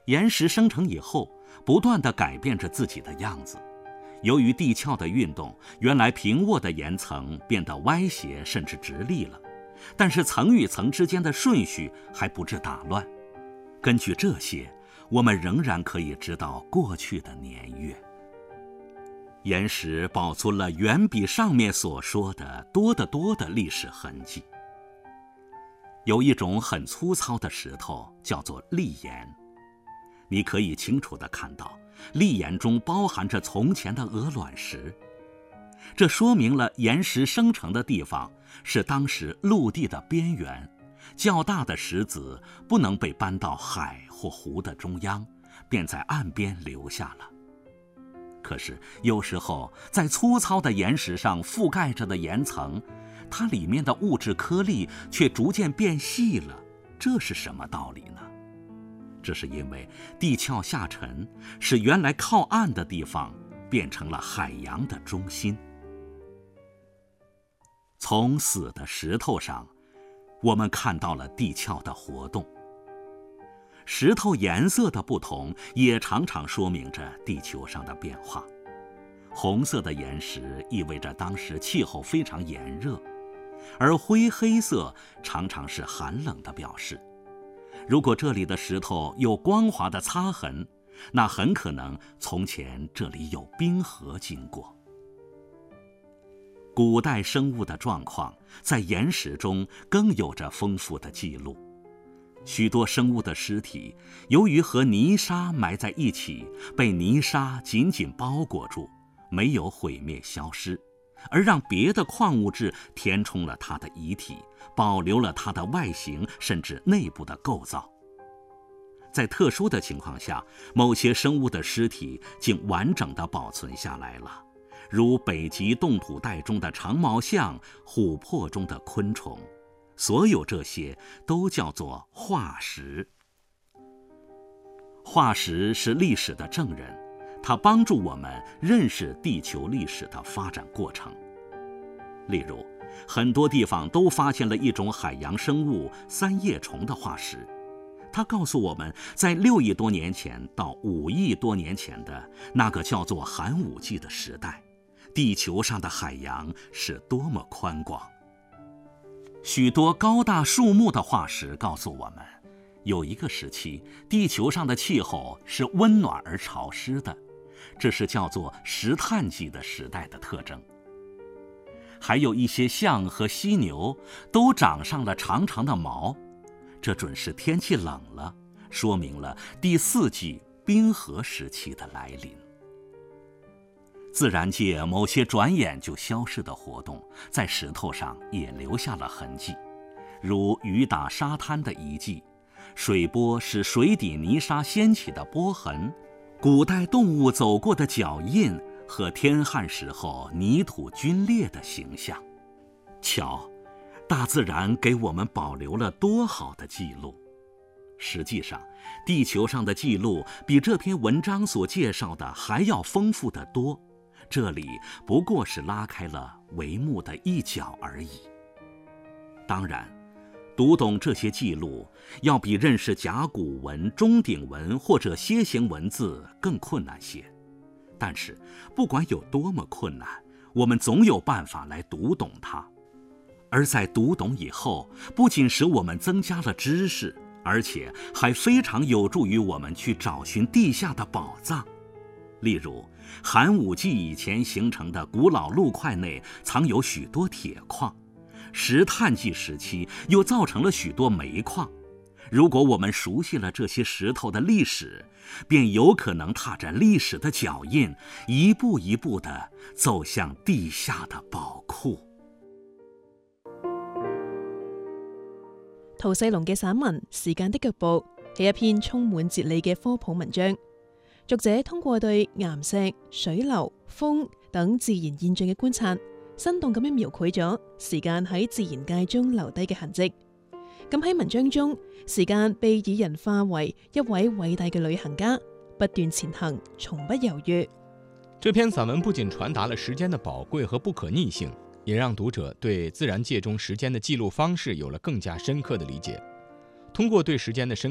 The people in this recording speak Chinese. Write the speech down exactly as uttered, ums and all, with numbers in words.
岩石生成以后，不断地改变着自己的样子。由于地壳的运动，原来平卧的岩层变得歪斜甚至直立了，但是层与层之间的顺序还不致打乱。根据这些，我们仍然可以知道过去的年月。岩石保存了远比上面所说的多得多的历史痕迹。有一种很粗糙的石头叫做砾岩，你可以清楚地看到砾岩中包含着从前的鹅卵石，这说明了岩石生成的地方是当时陆地的边缘，较大的石子不能被搬到海或湖的中央，便在岸边留下了。可是有时候在粗糙的岩石上覆盖着的岩层，它里面的物质颗粒却逐渐变细了，这是什么道理呢？这是因为地壳下沉，使原来靠岸的地方变成了海洋的中心。从死的石头上，我们看到了地壳的活动。石头颜色的不同也常常说明着地球上的变化。红色的岩石意味着当时气候非常炎热，而灰黑色常常是寒冷的表示。如果这里的石头有光滑的擦痕，那很可能从前这里有冰河经过。古代生物的状况在岩石中更有着丰富的记录。许多生物的尸体由于和泥沙埋在一起，被泥沙紧紧包裹住，没有毁灭消失，而让别的矿物质填充了它的遗体，保留了它的外形甚至内部的构造。在特殊的情况下，某些生物的尸体竟完整地保存下来了，如北极冻土带中的长毛象、琥珀中的昆虫。所有这些都叫做化石。化石是历史的证人，它帮助我们认识地球历史的发展过程。例如，很多地方都发现了一种海洋生物三叶虫的化石，它告诉我们，在六亿多年前到五亿多年前的那个叫做寒武纪的时代，地球上的海洋是多么宽广。许多高大树木的化石告诉我们，有一个时期地球上的气候是温暖而潮湿的，这是叫做石炭纪的时代的特征。还有一些象和犀牛都长上了长长的毛，这准是天气冷了，说明了第四纪冰河时期的来临。自然界某些转眼就消逝的活动，在石头上也留下了痕迹，如雨打沙滩的遗迹，水波使水底泥沙掀起的波痕，古代动物走过的脚印和天旱时候泥土龟裂的形象。瞧，大自然给我们保留了多好的记录。实际上，地球上的记录比这篇文章所介绍的还要丰富得多。这里不过是拉开了帷幕的一角而已。当然，读懂这些记录要比认识甲骨文、钟鼎文或者楔形文字更困难些。但是，不管有多么困难，我们总有办法来读懂它。而在读懂以后，不仅使我们增加了知识，而且还非常有助于我们去找寻地下的宝藏。例如，寒武纪以前形成的古老陆块内藏有许多铁矿，石炭纪时期又造成了许多煤矿。如果我们熟悉了这些石头的历史，便有可能踏着历史的脚印，一步一步地走向地下的寶庫。 陶世龍嘅散文《時間的腳步》係一篇充滿哲理嘅科普文章。作者通過對岩石、水流、風等自然現象嘅觀察，生動咁樣描繪咗時間喺自然界中留低嘅痕跡。咁喺文章中，時間被擬人化為一位偉大嘅旅行家，不斷前行，從不猶豫。 這篇散文不僅傳達了時間的寶貴和不可逆性，也讓讀者對自然界中時間的記錄方式有了更加深刻的理解。通過對時間的深